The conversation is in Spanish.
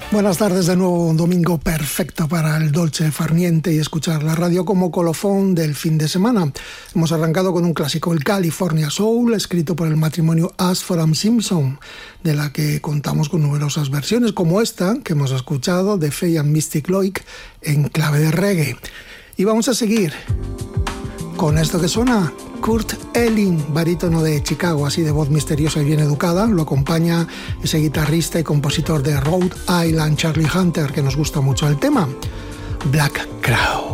Buenas tardes de nuevo, un domingo perfecto para el dolce farniente y escuchar la radio como colofón del fin de semana. Hemos arrancado con un clásico, el California Soul, escrito por el matrimonio Ashford Simpson, de la que contamos con numerosas versiones, como esta que hemos escuchado de Faye and Mystic Loic en clave de reggae. Y vamos a seguir con esto que suena. Kurt Elling, barítono de Chicago, así de voz misteriosa y bien educada, lo acompaña ese guitarrista y compositor de Rhode Island, Charlie Hunter, que nos gusta mucho el tema, Black Crow.